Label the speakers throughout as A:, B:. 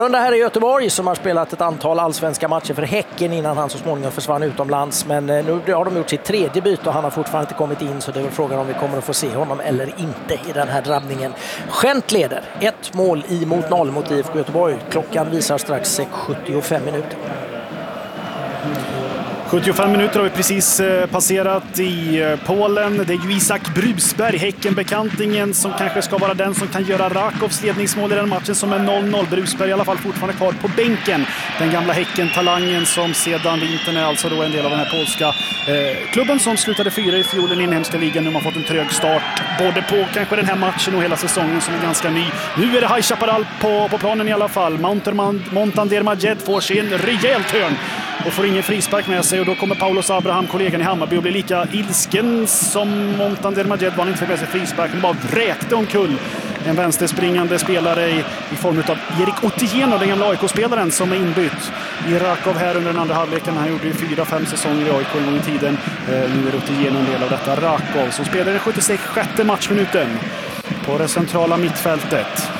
A: Runda här i Göteborg som har spelat ett antal allsvenska matcher för Häcken innan han så småningom försvann utomlands. Men nu har de gjort sitt tredje byte och han har fortfarande inte kommit in, så det är väl frågan om vi kommer att få se honom eller inte i den här drabbningen. Gent leder 1 mål mot 0 mot IFK Göteborg. Klockan visar strax 75 minuter.
B: 75 minuter har vi precis passerat i Polen. Det är ju Isak Brusberg, Häckenbekantingen, som kanske ska vara den som kan göra Rakovs ledningsmål i den matchen som är 0-0. Brusberg i alla fall fortfarande kvar på bänken. Den gamla Häcken-talangen som sedan vintern är alltså då en del av den här polska klubben som slutade 4 i fjol i den inhemska ligan. Nu har man fått en trög start både på kanske den här matchen och hela säsongen som är ganska ny. Nu är det High Chaparral på planen i alla fall. Montander Majed får sin rejält hörn och får ingen frispark med sig, och då kommer Paulos Abraham, kollegan i Hammarby, och blir lika ilsken som Montander Majed. Var han inte fick med sig frisparken, bara vräkte omkull en vänsterspringande spelare i form av Erik Otieno, den gamla AIK-spelaren som är inbytt i Rakov här under den andra halvleken. Han gjorde ju 4-5 säsonger i AIK en gång i tiden. Nu är Otieno en del av detta Rakov som spelar den 76:e matchminuten på det centrala mittfältet.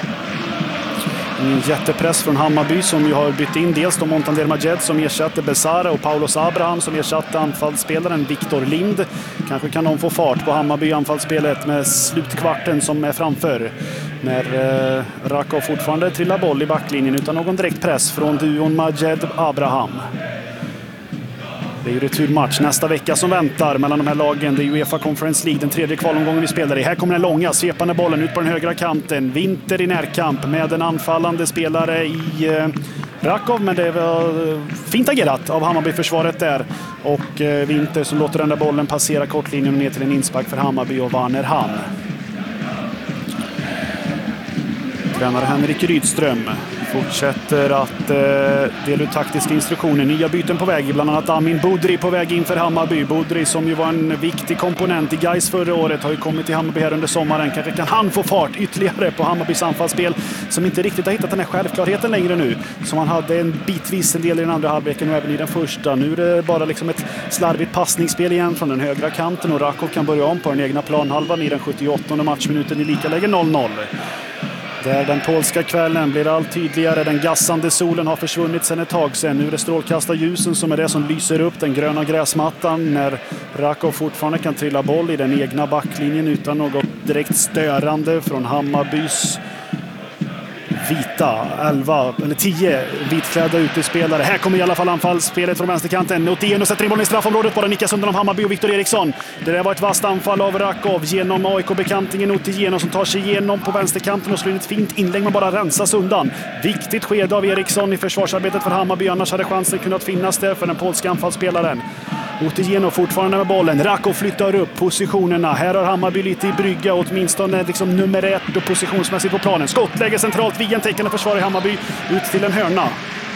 B: En jättepress från Hammarby som ju har bytt in dels då Montander Majed som ersatte Besara och Paulos Abraham som ersatte anfallsspelaren Viktor Lind. Kanske kan de få fart på Hammarby anfallsspelet med slutkvarten som är framför. När Rakov fortfarande trillar boll i backlinjen utan någon direkt press från duon Majed-Abraham. Det är ju returmatch nästa vecka som väntar mellan de här lagen. Det är UEFA Conference League, den tredje kvalomgången vi spelar i. Här kommer den långa, svepande bollen ut på den högra kanten. Winter i närkamp med en anfallande spelare i Rakov, men det var fint agerat av Hammarby-försvaret där. Och Winter som låter den där bollen passera kortlinjen ner till en inspark för Hammarby och Warner Hahn. Tränare Henrik Rydström fortsätter att dela ut taktiska instruktioner. Nya byten på väg, bland annat Amin Budri på väg in för Hammarby. Budri som ju var en viktig komponent i Gais förra året har ju kommit till Hammarby här under sommaren. Kanske kan han få fart ytterligare på Hammarbys anfallsspel som inte riktigt har hittat den här självklarheten längre nu. Som han hade en bitvis en del i den andra halvleken och även i den första. Nu är det bara liksom ett slarvigt passningsspel igen från den högra kanten och Rakov kan börja om på den egna planhalvan i den 78:e matchminuten i likaläge 0-0. Där den polska kvällen blir allt tydligare. Den gassande solen har försvunnit sedan ett tag sedan. Nu är det strålkastarljusen som är det som lyser upp den gröna gräsmattan när Rakov fortfarande kan trilla boll i den egna backlinjen utan något direkt störande från Hammarbys vita 11 eller 10 vitklädda utespelare. Här kommer i alla fall anfallsspelet från vänsterkanten. Otieno sätter in bollen i straffområdet, bara nickas undan av Hammarby och Viktor Eriksson. Det där var ett vasst anfall av Rakov genom AIK-bekantingen Otieno som tar sig igenom på vänsterkanten och slår in ett fint inlägg men bara rensas undan. Viktigt skede av Eriksson i försvarsarbetet för Hammarby, annars hade chansen kunnat finnas där för den polska anfallsspelaren. Otieno fortfarande med bollen. Rakov flyttar upp positionerna. Här har Hammarby lite i brygga, åtminstone liksom nummer 1 och positionsmässigt på planen. Skottläge centralt, Viggen täckande försvar i Hammarby. Ut till en hörna.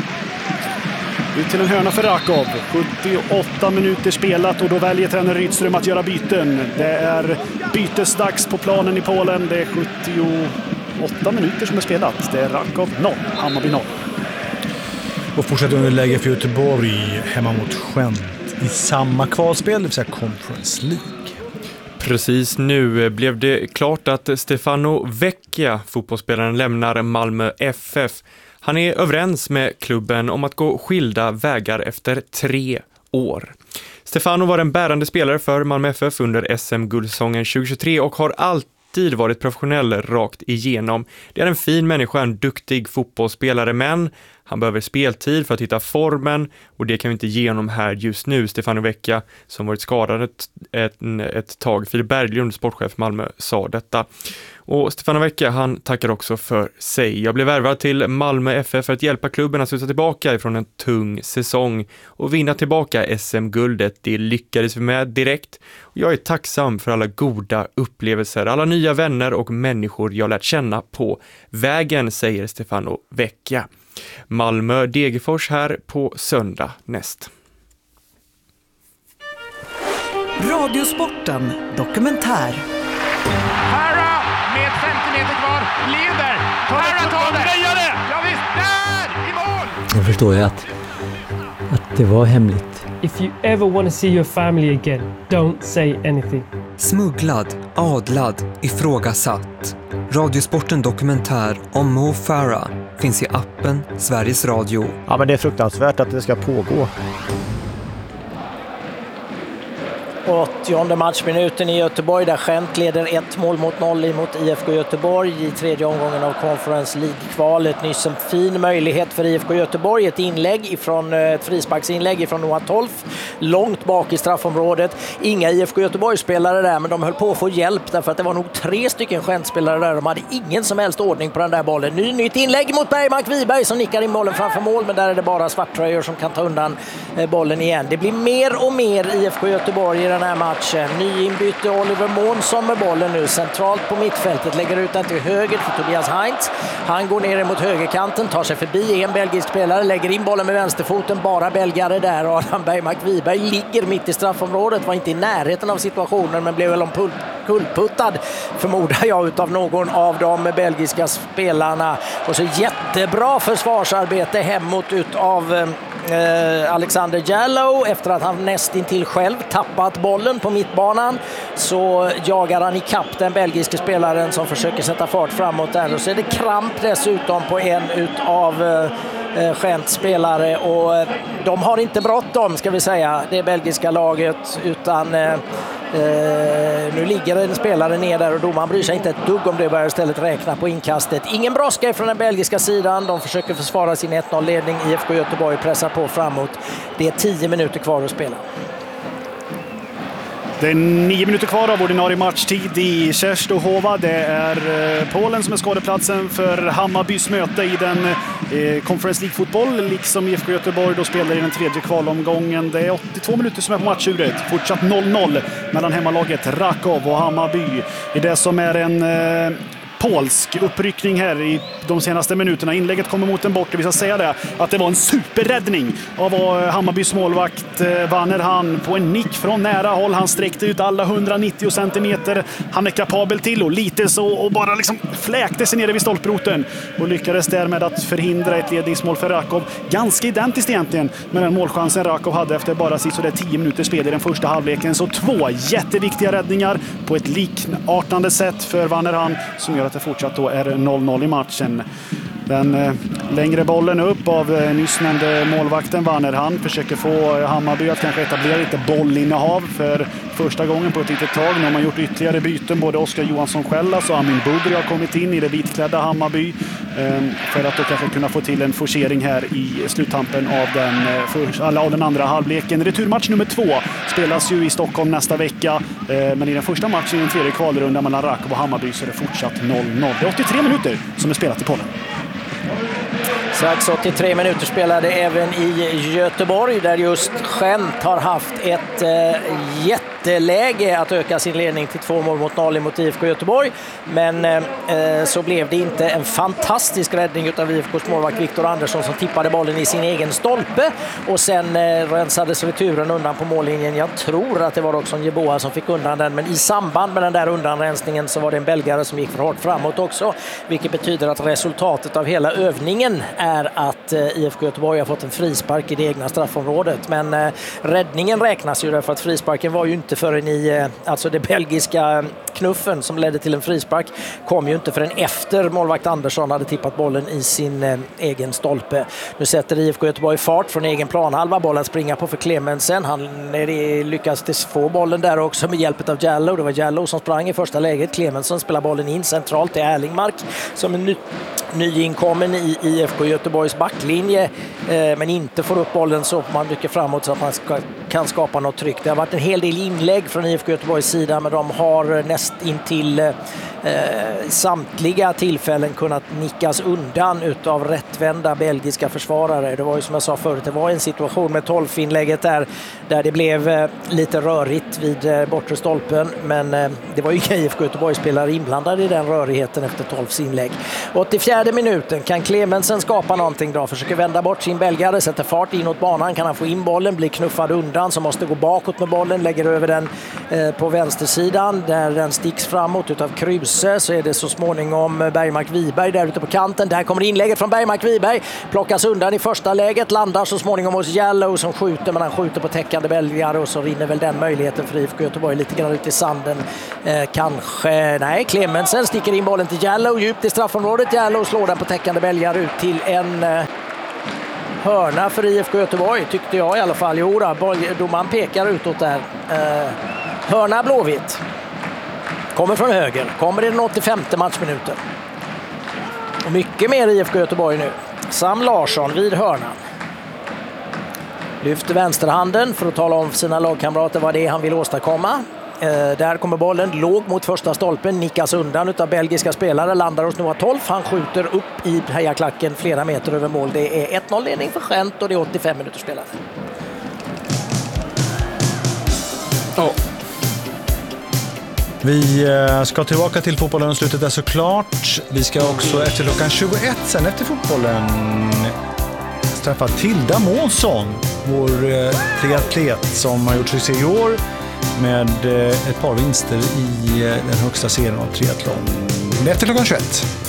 B: Ut till en hörna för Rakov. 78 minuter spelat och då väljer tränare Rydström att göra byten. Det är bytesdags på planen i Polen. Det är 78 minuter som är spelat. Det är Rakov 0, Hammarby 0.
C: Och fortsätter underläge för Göteborg hemma mot Gent i samma kvalspel, det vill säga Conference League.
D: Precis nu blev det klart att Stefano Vecchia, fotbollsspelaren, lämnar Malmö FF. Han är överens med klubben om att gå skilda vägar efter 3 år. Stefano var en bärande spelare för Malmö FF under SM-guldsäsongen 2023 och har alltid varit professionell rakt igenom. Det är en fin människa, en duktig fotbollsspelare, men han behöver speltid för att hitta formen och det kan vi inte ge honom här just nu. Stefano Vecchia, som varit skadad ett tag, Filip Berglund, sportchef Malmö, sa detta. Och Stefano Vecchia, han tackar också för sig. Jag blev värvad till Malmö FF för att hjälpa klubben att sluta tillbaka ifrån en tung säsong och vinna tillbaka SM-guldet. Det lyckades vi med direkt. Och jag är tacksam för alla goda upplevelser, alla nya vänner och människor jag lärt känna på vägen, säger Stefano Vecchia. Malmö Degerfors här på söndag näst.
E: Radiosporten dokumentär.
F: Para med 50 meter kvar leder. Para tar det. Ja visst, där i mål.
G: Jag förstår ju att det var hemligt.
H: If you ever want to see your family again, don't say anything.
I: Smugglad, adlad, ifrågasatt.
E: Radiosporten dokumentär om Mo Farah finns i appen Sveriges Radio.
I: Ja, men det är fruktansvärt att det ska pågå.
A: 80:e matchminuten i Göteborg där Gent leder 1-0 mot IFK Göteborg i tredje omgången av Conference League-kvalet. Nyss en fin möjlighet för IFK Göteborg, ett frisparksinlägg ifrån Noah Tolf långt bak i straffområdet. Inga IFK Göteborg-spelare där, men de höll på att få hjälp därför att det var nog 3 stycken Gent-spelare där. De hade ingen som helst ordning på den där bollen. Nytt inlägg mot Bergmark Wiberg som nickar in bollen framför mål, men där är det bara svarttröjor som kan ta undan bollen igen. Det blir mer och mer IFK Göteborg i den här matchen. Nyinbytte Oliver Månsson med bollen nu centralt på mittfältet, lägger ut den till höger för Tobias Heinz. Han går ner mot högerkanten, tar sig förbi en belgisk spelare, lägger in bollen med vänsterfoten, bara belgare där. Adam Bergmark Wiberg ligger mitt i straffområdet, var inte i närheten av situationen men blev väl omkullputtad förmodar jag utav någon av de belgiska spelarna. Och så jättebra försvarsarbete hemåt utav Alexander Jallow. Efter att han nästintill själv tappat bollen på mittbanan så jagar han ikapp den belgiska spelaren som försöker sätta fart framåt där. Och så är det kramp dessutom på en utav Gents spelare, och de har inte bråttom ska vi säga, det belgiska laget, utan nu ligger en spelare ner där och domaren bryr sig inte ett dugg om det, börjar istället räkna på inkastet. Ingen brådska från den belgiska sidan, de försöker försvara sin 1-0-ledning. IFK Göteborg pressar på framåt. Det är 10 minuter kvar att spela.
B: Det är 9 minuter kvar av ordinarie matchtid i Częstochowa. Det är Polen som är skadeplatsen för Hammarbys möte i den Conference League-fotboll. Liksom IFK Göteborg då spelar i den tredje kvalomgången. Det är 82 minuter som är på matchuret. Fortsatt 0-0 mellan hemmalaget Raków och Hammarby. I det som är en polsk uppryckning här i de senaste minuterna. Inlägget kommer mot en bort. Vi ska säga det, att det var en superräddning av Hammarbys målvakt Werner Hahn på en nick från nära håll. Han sträckte ut alla 190 centimeter. Han är kapabel till och lite så och bara liksom fläkte sig nere vid stolproten och lyckades därmed att förhindra ett ledningsmål för Raków. Ganska identiskt egentligen med den målchansen Raków hade efter bara så där 10 minuter spel i den första halvleken. Så 2 jätteviktiga räddningar på ett likartande sätt för Werner Hahn som gör att det fortsatt då är 0-0 i matchen. Den längre bollen upp av nyssnämnde målvakten Werner Hahn försöker få Hammarby att kanske etablera lite bollinnehav för första gången på ett litet tag. Nu har man gjort ytterligare byten. Både Oskar Johansson Skällas och Amin Budri har kommit in i det vitklädda Hammarby för att då kanske kunna få till en forcering här i sluttampen av den andra halvleken. Returmatch nummer 2 spelas ju i Stockholm nästa vecka, men i den första matchen i den tredje kvalrundan mellan Raków och Hammarby så är det fortsatt 0-0. Det är 83 minuter som är spelat i Polen.
A: Strax 83 minuter spelade även i Göteborg där just Gent har haft ett jätteläge att öka sin ledning till 2-0 mot IFK Göteborg. Men så blev det inte. En fantastisk räddning av IFKs målvakt Viktor Andersson som tippade bollen i sin egen stolpe och sen rensades returen undan på mållinjen. Jag tror att det var också en Jeboa som fick undan den, men i samband med den där undanrensningen så var det en belgare som gick för hårt framåt också, vilket betyder att resultatet av hela övningen är att IFK Göteborg har fått en frispark i det egna straffområdet. Men räddningen räknas ju därför att frisparken var ju inte förrän i, alltså det belgiska knuffen som ledde till en frispark kom ju inte förrän efter målvakt Andersson hade tippat bollen i sin egen stolpe. Nu sätter IFK Göteborg fart från egen planhalva, bollen springer på för Clemensen. Han lyckas få bollen där också med hjälp av Jallow. Det var Jallow som sprang i första läget. Clemensen spelar bollen in centralt till Erlingmark som är nyinkommen i IFK Göteborgs backlinje, men inte får upp bollen så man dyker framåt så att man kan skapa något tryck. Det har varit en hel del inlägg från IFK Göteborgs sida, men de har näst intill samtliga tillfällen kunnat nickas undan utav rättvända belgiska försvarare. Det var ju som jag sa förut, det var en situation med 12-inlägget där det blev lite rörigt vid bortre stolpen, men det var ju inga IFK Göteborgs-spelare inblandade i den rörigheten efter 12s inlägg. 84 24:e minuten. Kan Clemensen skapa någonting då? Försöker vända bort sin belgare, sätter fart inåt banan. Kan han få in bollen, blir knuffad undan, så måste gå bakåt med bollen. Lägger över den på vänstersidan där den sticks framåt utav Kruse. Så är det så småningom Bergmark-Wiberg där ute på kanten. Där kommer inlägget från Bergmark-Wiberg. Plockas undan i första läget. Landar så småningom hos Jallow som skjuter, men han skjuter på täckande belgare och så rinner väl den möjligheten för IFK Göteborg lite grann ut i sanden. Kanske, nej, Clemensen sticker in bollen till Jallow djupt i straffområdet. Jallow slår den på täckande belgare ut till en hörna för IFK Göteborg, tyckte jag i alla fall. Jo, domaren pekar utåt där. Hörna Blåvitt. Kommer från höger. Kommer i den 85:e matchminuten. Och mycket mer IFK Göteborg nu. Sam Larsson vid hörnan. Lyfter vänsterhanden för att tala om för sina lagkamrater vad det är han vill åstadkomma. Där kommer bollen låg mot första stolpen, nickas undan utav belgiska spelare, landar hos Noah Tolf. Han skjuter upp i hejaklacken flera meter över mål. Det är 1-0 ledning för Gent och det är 85 minuter spelade.
C: Vi ska tillbaka till fotbollen och slutet där såklart. Vi ska också efter klockan 21 sen efter fotbollen träffa Tilda Månsson, vår triatlet som har gjort succé i år med ett par vinster i den högsta serien av triathlon. Efter klockan 21.